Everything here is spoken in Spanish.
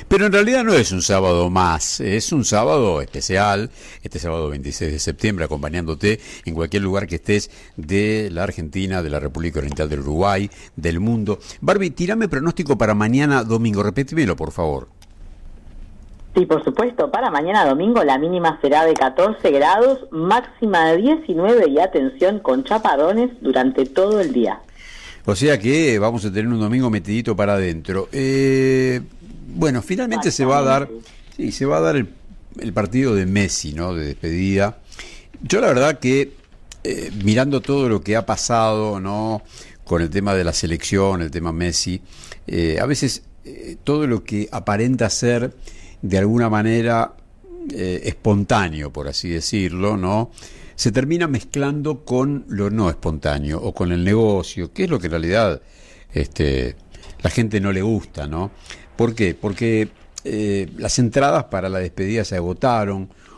Pero en realidad no es un sábado más, es un sábado especial, este sábado 26 de septiembre, acompañándote en cualquier lugar que estés de la Argentina, de la República Oriental del Uruguay, del mundo. Barbie, tirame pronóstico para mañana domingo, repetímelo por favor. Sí, por supuesto, para mañana domingo la mínima será de 14 grados, máxima de 19 y atención con chaparrones durante todo el día. O sea que vamos a tener un domingo metidito para adentro. Bueno, finalmente se va a dar, sí, se va a dar el partido de Messi, ¿no? De despedida. Yo la verdad que mirando todo lo que ha pasado, ¿no? Con el tema de la selección, el tema Messi, a veces todo lo que aparenta ser de alguna manera espontáneo, por así decirlo, ¿no? Se termina mezclando con lo no espontáneo o con el negocio, que es lo que en realidad la gente no le gusta, ¿no? ¿Por qué? Porque las entradas para la despedida se agotaron,